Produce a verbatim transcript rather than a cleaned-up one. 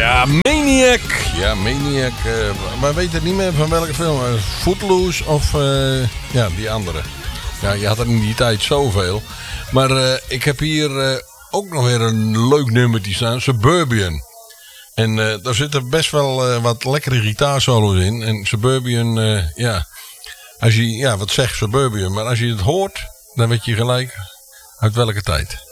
ja, Maniac. Ja, Maniac. Uh, maar weet het niet meer van welke film. Uh, Footloose of uh, ja, die andere. Ja, je had er in die tijd zoveel. Maar uh, ik heb hier uh, ook nog weer een leuk nummertje staan. Suburban. En uh, daar zitten best wel uh, wat lekkere gitaarsolo's in. En Suburban, uh, ja. Als je, ja, wat zegt Suburban. Maar als je het hoort, dan weet je gelijk uit welke tijd.